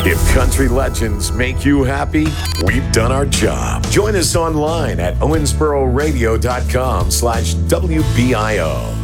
If country legends make you happy, we've done our job. Join us online at owensbororadio.com/WBIO.